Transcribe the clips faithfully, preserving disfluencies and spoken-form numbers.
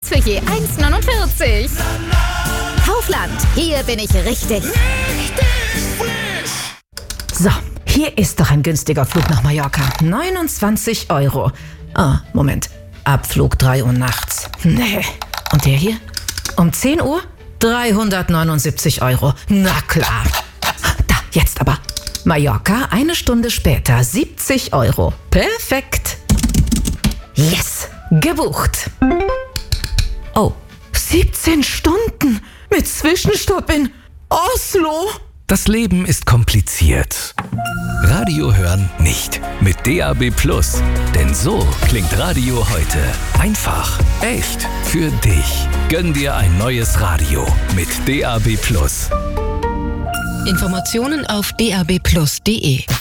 für je eins Komma neunundvierzig. Kaufland, hier bin ich richtig. Richtig frisch. So, hier ist doch ein günstiger Flug nach Mallorca. neunundzwanzig Euro. Ah, Moment. Abflug drei Uhr nachts. Nee. Und der hier? Um zehn Uhr? dreihundertneunundsiebzig Euro. Na klar. Da, jetzt aber. Mallorca, eine Stunde später, siebzig Euro. Perfekt. Yes, gebucht. Oh, siebzehn Stunden mit Zwischenstopp in Oslo. Das Leben ist kompliziert. Radio hören nicht. Mit D A B Plus. Denn so klingt Radio heute. Einfach, echt, für dich. Gönn dir ein neues Radio mit D A B Plus. Informationen auf d a b plus punkt d e.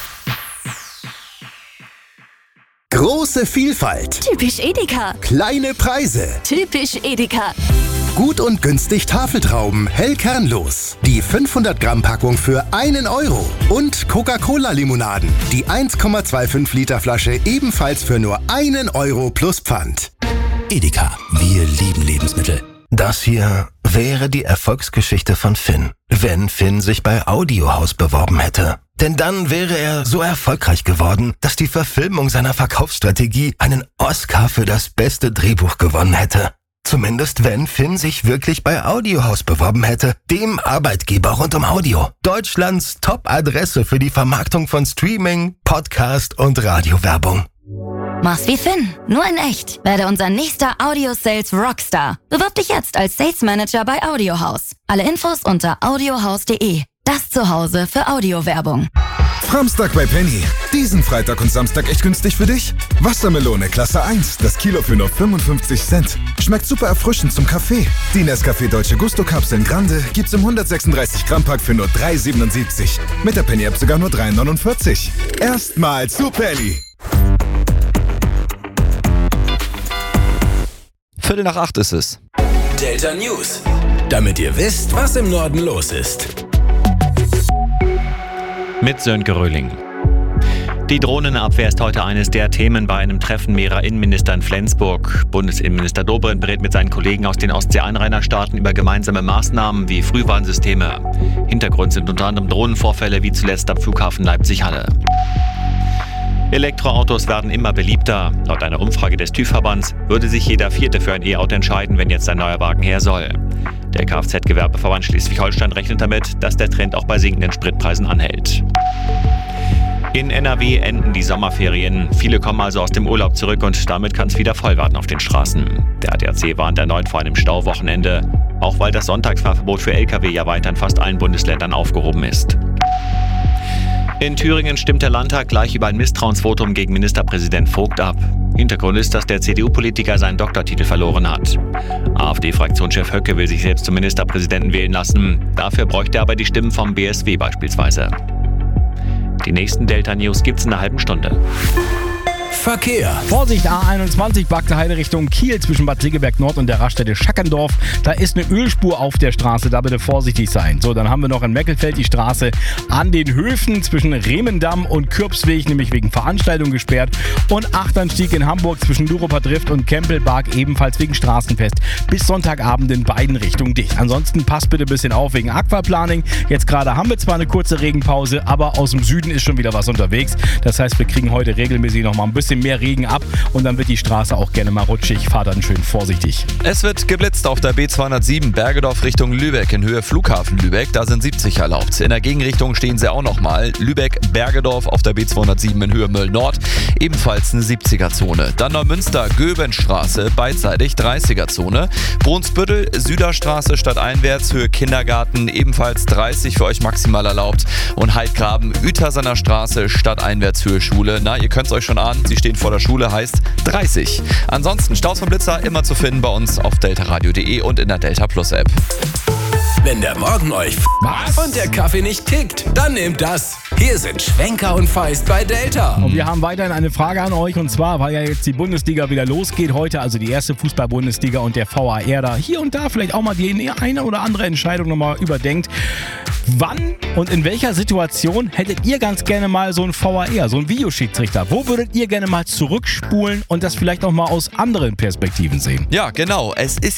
Große Vielfalt. Typisch Edeka. Kleine Preise. Typisch Edeka. Gut und günstig Tafeltrauben, hell kernlos. Die fünfhundert Gramm Packung für einen Euro. Und Coca-Cola-Limonaden. Die eins Komma fünfundzwanzig Liter Flasche ebenfalls für nur einen Euro plus Pfand. Edeka, wir lieben Lebensmittel. Das hier wäre die Erfolgsgeschichte von Finn, wenn Finn sich bei Audiohaus beworben hätte. Denn dann wäre er so erfolgreich geworden, dass die Verfilmung seiner Verkaufsstrategie einen Oscar für das beste Drehbuch gewonnen hätte. Zumindest wenn Finn sich wirklich bei Audiohaus beworben hätte, dem Arbeitgeber rund um Audio. Deutschlands Top-Adresse für die Vermarktung von Streaming, Podcast und Radiowerbung. Mach's wie Finn, nur in echt. Werde unser nächster Audio-Sales Rockstar. Bewirb dich jetzt als Sales Manager bei Audiohaus. Alle Infos unter audiohaus punkt de. Das Zuhause für Audiowerbung. Framstag bei Penny. Diesen Freitag und Samstag echt günstig für dich? Wassermelone Klasse eins, das Kilo für nur fünfundfünfzig Cent. Schmeckt super erfrischend zum Kaffee. Die Nescafé Dolce Gusto Kapseln Grande gibt's im hundertsechsunddreißig Gramm Pack für nur drei siebenundsiebzig. Mit der Penny App sogar nur drei neunundvierzig. Erstmal zu Penny. Viertel nach acht ist es. Delta News. Damit ihr wisst, was im Norden los ist. Mit Sönke Röhling. Die Drohnenabwehr ist heute eines der Themen bei einem Treffen mehrerer Innenminister in Flensburg. Bundesinnenminister Dobrindt berät mit seinen Kollegen aus den Ostsee-Einrainerstaaten über gemeinsame Maßnahmen wie Frühwarnsysteme. Hintergrund sind unter anderem Drohnenvorfälle wie zuletzt am Flughafen Leipzig-Halle. Elektroautos werden immer beliebter. Laut einer Umfrage des TÜV-Verbands würde sich jeder Vierte für ein E-Auto entscheiden, wenn jetzt ein neuer Wagen her soll. Der Kfz-Gewerbeverband Schleswig-Holstein rechnet damit, dass der Trend auch bei sinkenden Spritpreisen anhält. In N R W enden die Sommerferien. Viele kommen also aus dem Urlaub zurück und damit kann es wieder voll werden auf den Straßen. Der A D A C warnt erneut vor einem Stauwochenende, auch weil das Sonntagsfahrverbot für L K W ja weiter in fast allen Bundesländern aufgehoben ist. In Thüringen stimmt der Landtag gleich über ein Misstrauensvotum gegen Ministerpräsident Vogt ab. Hintergrund ist, dass der C D U-Politiker seinen Doktortitel verloren hat. AfD-Fraktionschef Höcke will sich selbst zum Ministerpräsidenten wählen lassen. Dafür bräuchte er aber die Stimmen vom B S W beispielsweise. Die nächsten Delta-News gibt's in einer halben Stunde. Verkehr. Vorsicht, A einundzwanzig, Bagde Heide Richtung Kiel zwischen Bad Segeberg Nord und der Raststätte Schackendorf. Da ist eine Ölspur auf der Straße, da bitte vorsichtig sein. So, dann haben wir noch in Meckelfeld die Straße an den Höfen zwischen Remendamm und Kürbsweg, nämlich wegen Veranstaltung gesperrt. Und Achternstieg in Hamburg zwischen Duroper Drift und Kempelberg ebenfalls wegen Straßenfest. Bis Sonntagabend in beiden Richtungen dicht. Ansonsten passt bitte ein bisschen auf wegen Aquaplaning. Jetzt gerade haben wir zwar eine kurze Regenpause, aber aus dem Süden ist schon wieder was unterwegs. Das heißt, wir kriegen heute regelmäßig noch mal ein bisschen mehr Regen ab und dann wird die Straße auch gerne mal rutschig. Fahrt dann schön vorsichtig. Es wird geblitzt auf der B zweihundertsieben Bergedorf Richtung Lübeck in Höhe Flughafen Lübeck. Da sind siebzig erlaubt. In der Gegenrichtung stehen sie auch nochmal. Lübeck-Bergedorf auf der B zweihundertsieben in Höhe Mölln-Nord. Ebenfalls eine siebziger-Zone. Dann Neumünster-Göbenstraße beidseitig dreißiger-Zone. Brunsbüttel, Süderstraße stadteinwärts Höhe Kindergarten ebenfalls dreißig für euch maximal erlaubt. Und Heidgraben, Uetersener Straße stadteinwärts Höhe Schule. Na, ihr könnt es euch schon ahnen, sie stehen vor der Schule, heißt dreißig. Ansonsten Staus vom Blitzer immer zu finden bei uns auf deltaradio punkt de und in der Delta Plus App. Wenn der Morgen euch Was? und der Kaffee nicht kickt, dann nehmt das. Hier sind Schwenker und Feist bei Delta. Und wir haben weiterhin eine Frage an euch und zwar, weil ja jetzt die Bundesliga wieder losgeht heute, also die erste Fußball-Bundesliga und der V A R da hier und da vielleicht auch mal die eine oder andere Entscheidung nochmal überdenkt. Wann und in welcher Situation hättet ihr ganz gerne mal so einen V A R, so einen Videoschiedsrichter? Wo würdet ihr gerne mal zurückspulen und das vielleicht noch mal aus anderen Perspektiven sehen? Ja, genau. Es ist